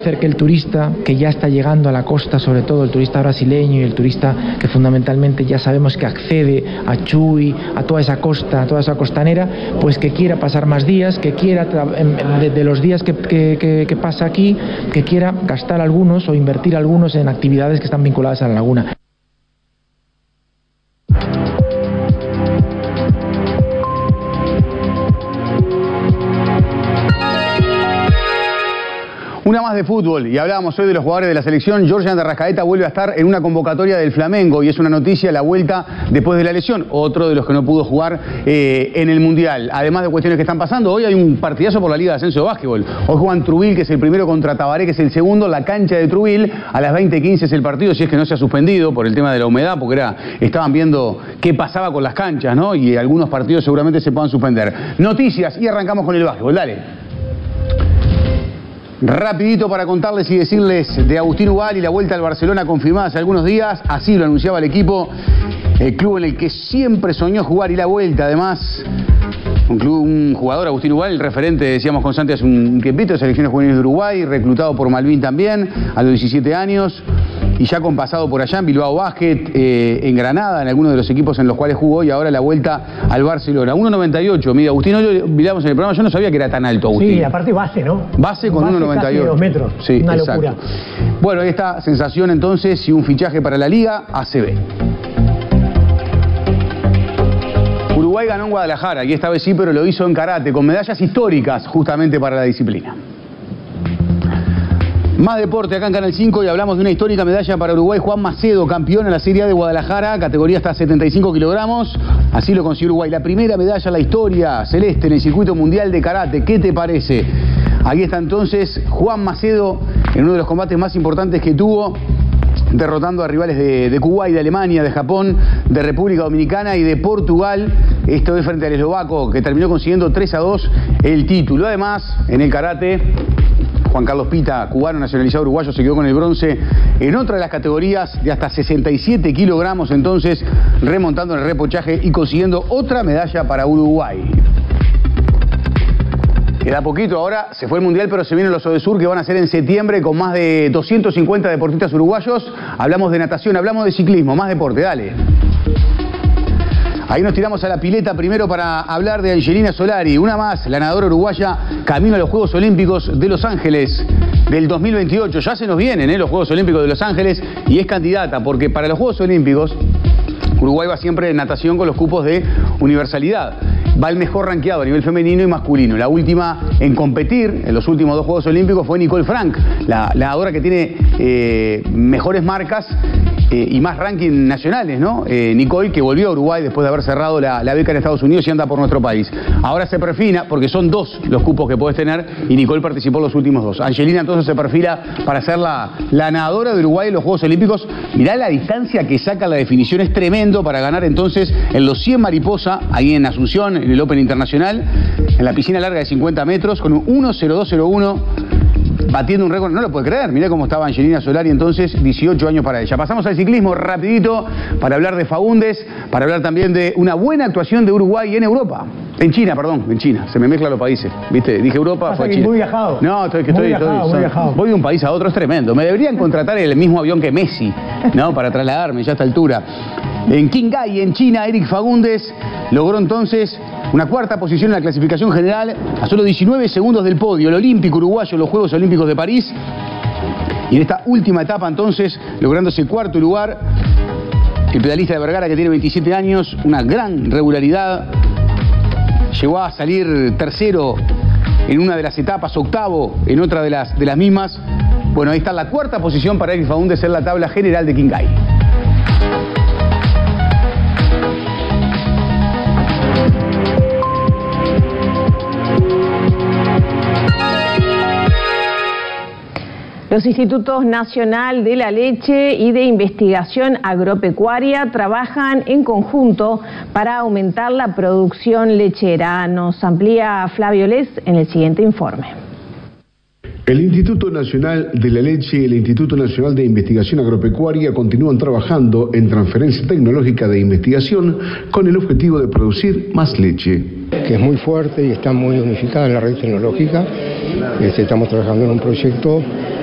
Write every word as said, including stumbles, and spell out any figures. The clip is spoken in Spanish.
hacer que el turista que ya está llegando a la costa, sobre todo el turista brasileño y el turista que fundamentalmente ya sabemos que accede a Chuy, a toda esa costa, a toda esa costanera, pues que quiera pasar más días, que quiera, de, de los días que, que, que, que pasa aquí, que quiera gastar algunos o invertir algunos en actividades que están vinculadas a la laguna. Una más de fútbol, y hablábamos hoy de los jugadores de la selección. Georgian de Arrascaeta vuelve a estar en una convocatoria del Flamengo y es una noticia la vuelta después de la lesión, otro de los que no pudo jugar eh, en el Mundial. Además de cuestiones que están pasando, hoy hay un partidazo por la Liga de Ascenso de Básquetbol. Hoy juegan Trubil, que es el primero, contra Tabaré, que es el segundo, la cancha de Trubil. A las veinte quince es el partido, si es que no se ha suspendido por el tema de la humedad, porque era, estaban viendo qué pasaba con las canchas, ¿no? Y algunos partidos seguramente se puedan suspender. Noticias, y arrancamos con el básquetbol, dale. Rapidito para contarles y decirles de Agustín Ubal y la vuelta al Barcelona confirmada hace algunos días. Así lo anunciaba el equipo, el club en el que siempre soñó jugar, y la vuelta además. Un, club, un jugador, Agustín Ubal, el referente, decíamos con Santi hace un tiempito, de selecciones juveniles de Uruguay, reclutado por Malvin también, a los diecisiete años, y ya con pasado por allá en Bilbao Basket, eh, en Granada, en algunos de los equipos en los cuales jugó, y ahora la vuelta al Barcelona. uno noventa y ocho, mide Agustín, hoy lo miramos en el programa, yo no sabía que era tan alto Agustín. Sí, aparte base, ¿no? Base con uno noventa y ocho. dos metros, sí, una exacto. locura. Bueno, ahí está, sensación entonces, y un fichaje para la Liga A C B. Uruguay ganó en Guadalajara, y esta vez sí, pero lo hizo en karate, con medallas históricas justamente para la disciplina. Más deporte acá en Canal cinco, y hablamos de una histórica medalla para Uruguay. Juan Macedo, campeón en la Serie A de Guadalajara, categoría hasta setenta y cinco kilogramos. Así lo consiguió Uruguay. La primera medalla en la historia celeste en el circuito mundial de karate. ¿Qué te parece? Ahí está entonces Juan Macedo en uno de los combates más importantes que tuvo, derrotando a rivales de, de Kuwait, de Alemania, de Japón, de República Dominicana y de Portugal. Esto es frente al eslovaco, que terminó consiguiendo tres a dos el título. Además, en el karate, Juan Carlos Pita, cubano nacionalizado uruguayo, se quedó con el bronce en otra de las categorías de hasta sesenta y siete kilogramos, entonces remontando en el repochaje y consiguiendo otra medalla para Uruguay. Queda poquito, ahora se fue el Mundial, pero se vienen los Odesur, que van a ser en septiembre con más de doscientos cincuenta deportistas uruguayos. Hablamos de natación, hablamos de ciclismo, más deporte, dale. Ahí nos tiramos a la pileta primero para hablar de Angelina Solari, una más, la nadadora uruguaya, camino a los Juegos Olímpicos de Los Ángeles del dos mil veintiocho. Ya se nos vienen ¿eh? los Juegos Olímpicos de Los Ángeles, y es candidata, porque para los Juegos Olímpicos Uruguay va siempre en natación con los cupos de universalidad. Va el mejor rankeado a nivel femenino y masculino. La última en competir en los últimos dos Juegos Olímpicos fue Nicole Frank, la, la nadadora que tiene eh, mejores marcas eh, y más ranking nacionales, ¿no? Eh, Nicole, que volvió a Uruguay después de haber cerrado la, la beca en Estados Unidos y anda por nuestro país. Ahora se perfila, porque son dos los cupos que puedes tener, y Nicole participó en los últimos dos. Angelina entonces se perfila para ser la, la nadadora de Uruguay en los Juegos Olímpicos. Mirá la distancia que saca, la definición es tremendo para ganar entonces en los cien mariposa, ahí en Asunción, en el Open Internacional, en la piscina larga de cincuenta metros, con un uno cero dos cero uno, batiendo un récord, no lo puede creer. Mirá cómo estaba Angelina Solari entonces, dieciocho años para ella. Pasamos al ciclismo rapidito para hablar de Faúndez, para hablar también de una buena actuación de Uruguay en Europa. En China, perdón, en China. Se me mezclan los países, ¿viste? Dije Europa, Pasa fue que China. muy viajado. No, estoy que muy estoy, viajado, estoy muy viajado. voy de un país a otro, es tremendo. Me deberían contratar el mismo avión que Messi, ¿no? Para trasladarme ya a esta altura. En Qinghai, en China, Eric Faúndez logró entonces una cuarta posición en la clasificación general, a solo diecinueve segundos del podio. El olímpico uruguayo en los Juegos Olímpicos de París. Y en esta última etapa entonces, lográndose el cuarto lugar, el pedalista de Vergara, que tiene veintisiete años, una gran regularidad, llegó a salir tercero en una de las etapas, octavo en otra de las, de las mismas. Bueno, ahí está la cuarta posición para Eric Faúndez en la tabla general de Qinghai. Los Institutos Nacional de la Leche y de Investigación Agropecuaria trabajan en conjunto para aumentar la producción lechera. Nos amplía Flavio Les en el siguiente informe. El Instituto Nacional de la Leche y el Instituto Nacional de Investigación Agropecuaria continúan trabajando en transferencia tecnológica de investigación con el objetivo de producir más leche. Que es muy fuerte y está muy unificada en la red tecnológica. Este, estamos trabajando en un proyecto